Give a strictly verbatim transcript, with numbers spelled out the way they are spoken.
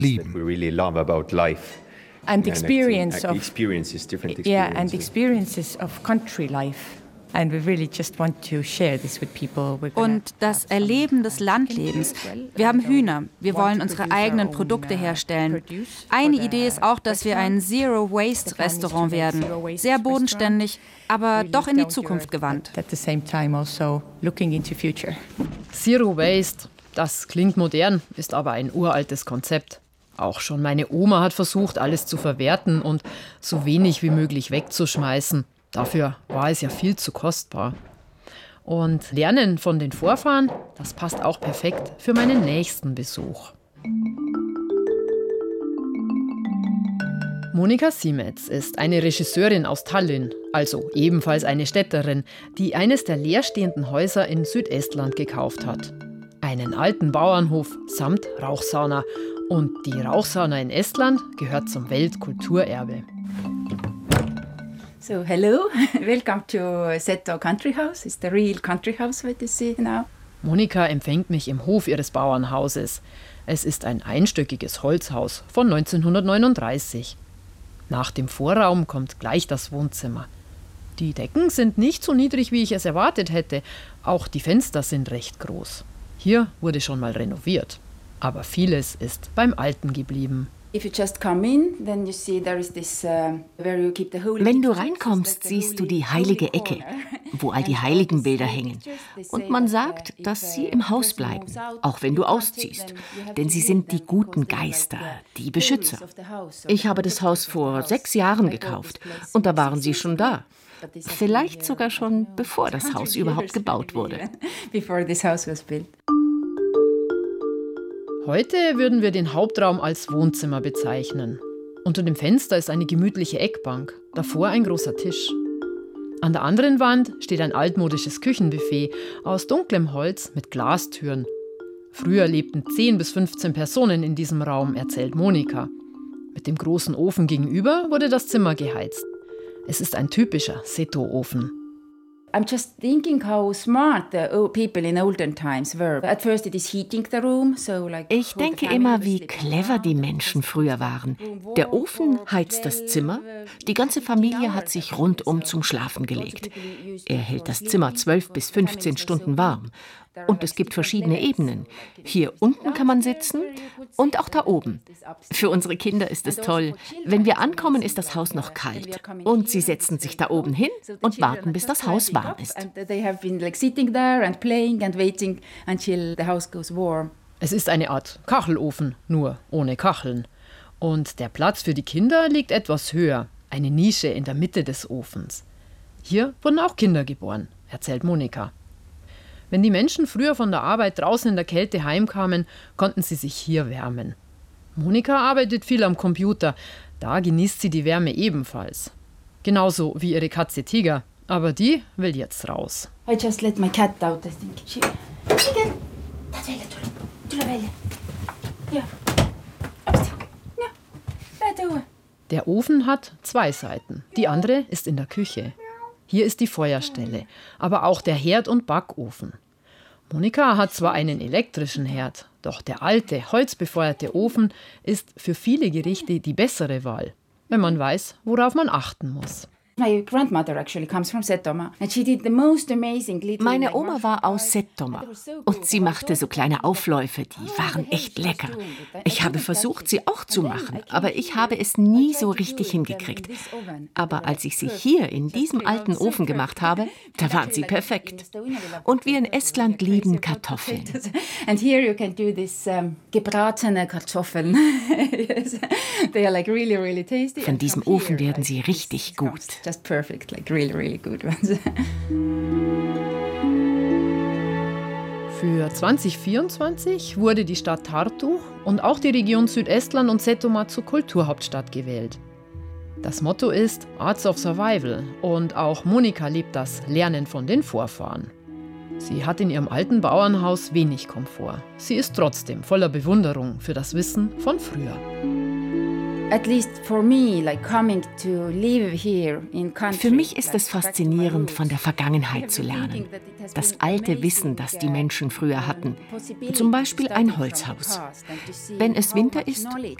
lieben. We really love about life. And experience of experiences, different experiences. Yeah, and experiences of country life. And we really just want to share this with people. Und das Erleben des Landlebens. Wir haben Hühner. Wir wollen unsere eigenen Produkte herstellen. Eine Idee ist auch, dass wir ein Zero-Waste-Restaurant werden. Sehr bodenständig, aber doch in die Zukunft gewandt. At the same time also looking into future. Zero Waste, das klingt modern, ist aber ein uraltes Konzept. Auch schon meine Oma hat versucht, alles zu verwerten und so wenig wie möglich wegzuschmeißen. Dafür war es ja viel zu kostbar. Und Lernen von den Vorfahren, das passt auch perfekt für meinen nächsten Besuch. Monika Simetz ist eine Regisseurin aus Tallinn, also ebenfalls eine Städterin, die eines der leerstehenden Häuser in Südestland gekauft hat. Einen alten Bauernhof samt Rauchsauna. Und die Rauchsauna in Estland gehört zum Weltkulturerbe. So, hello, welcome to Seto Country House. It's the real country house what you see now. Monika empfängt mich im Hof ihres Bauernhauses. Es ist ein einstöckiges Holzhaus von neunzehnhundertneununddreißig. Nach dem Vorraum kommt gleich das Wohnzimmer. Die Decken sind nicht so niedrig, wie ich es erwartet hätte. Auch die Fenster sind recht groß. Hier wurde schon mal renoviert. Aber vieles ist beim Alten geblieben. Wenn du reinkommst, siehst du die heilige Ecke, wo all die Heiligenbilder hängen. Und man sagt, dass sie im Haus bleiben, auch wenn du ausziehst. Denn sie sind die guten Geister, die Beschützer. Ich habe das Haus vor sechs Jahren gekauft und da waren sie schon da. Vielleicht sogar schon, bevor das Haus überhaupt gebaut wurde. Heute würden wir den Hauptraum als Wohnzimmer bezeichnen. Unter dem Fenster ist eine gemütliche Eckbank, davor ein großer Tisch. An der anderen Wand steht ein altmodisches Küchenbuffet aus dunklem Holz mit Glastüren. Früher lebten zehn bis fünfzehn Personen in diesem Raum, erzählt Monika. Mit dem großen Ofen gegenüber wurde das Zimmer geheizt. Es ist ein typischer Seto-Ofen. I'm just thinking how smart the people in olden times were. At first it is heating the room, so like. Ich denke immer, wie clever die Menschen früher waren. Der Ofen heizt das Zimmer, die ganze Familie hat sich rundum zum Schlafen gelegt. Er hält das Zimmer zwölf bis fünfzehn Stunden warm. Und es gibt verschiedene Ebenen. Hier unten kann man sitzen und auch da oben. Für unsere Kinder ist es toll. Wenn wir ankommen, ist das Haus noch kalt. Und sie setzen sich da oben hin und warten, bis das Haus warm ist. Es ist eine Art Kachelofen, nur ohne Kacheln. Und der Platz für die Kinder liegt etwas höher, eine Nische in der Mitte des Ofens. Hier wurden auch Kinder geboren, erzählt Monika. Wenn die Menschen früher von der Arbeit draußen in der Kälte heimkamen, konnten sie sich hier wärmen. Monika arbeitet viel am Computer, da genießt sie die Wärme ebenfalls. Genauso wie ihre Katze Tiger, aber die will jetzt raus. I just let my cat out, I think. She... Chicken! Ja. Der Ofen hat zwei Seiten, die andere ist in der Küche. Hier ist die Feuerstelle, aber auch der Herd- und Backofen. Monika hat zwar einen elektrischen Herd, doch der alte, holzbefeuerte Ofen ist für viele Gerichte die bessere Wahl, wenn man weiß, worauf man achten muss. My grandmother actually comes from Setomaa and she did the most amazing little. Meine Oma war aus Setomaa und sie machte so kleine Aufläufe, die waren echt lecker. Ich habe versucht, sie auch zu machen, aber ich habe es nie so richtig hingekriegt. Aber als ich sie hier in diesem alten Ofen gemacht habe, da waren sie perfekt. Und wir in Estland lieben Kartoffeln. And here you can do this um, gebratene Kartoffeln. They are like really, really tasty. Von diesem Ofen werden sie richtig gut. Just perfect, like really, really good ones. Für zwanzig vierundzwanzig wurde die Stadt Tartu und auch die Region Südestland und Setomaa zur Kulturhauptstadt gewählt. Das Motto ist Arts of Survival und auch Monika lebt das Lernen von den Vorfahren. Sie hat in ihrem alten Bauernhaus wenig Komfort. Sie ist trotzdem voller Bewunderung für das Wissen von früher. Für mich ist es faszinierend, von der Vergangenheit zu lernen. Das alte Wissen, das die Menschen früher hatten. Zum Beispiel ein Holzhaus. Wenn es Winter ist,